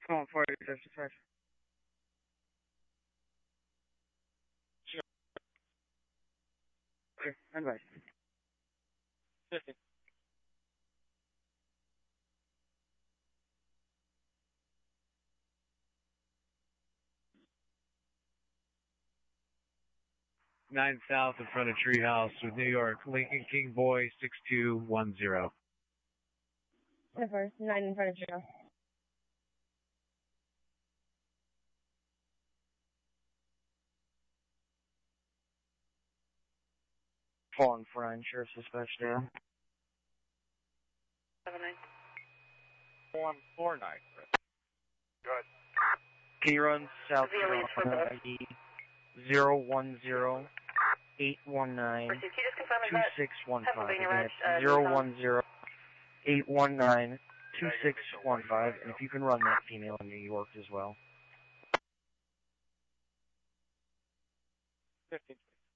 Phone 4055. Okay, advice. 50. Nine South in front of Treehouse with New York. Lincoln King Boy 6210. 9 in front of you. Fallen for Sheriff's Dispatch there. 79. 149. Good. Can you run South ID 010-819-2615? Again, it's 010-819-2615, and if you can run that female in New York as well. 15.